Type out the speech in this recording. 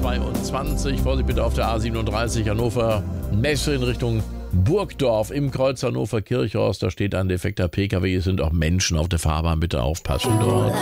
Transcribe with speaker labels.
Speaker 1: 22. Vorsicht bitte auf der A37 Hannover Messe in Richtung Burgdorf im Kreuz Hannover Kirchhorst. Da steht ein defekter PKW. Es sind auch Menschen auf der Fahrbahn. Bitte aufpassen dort.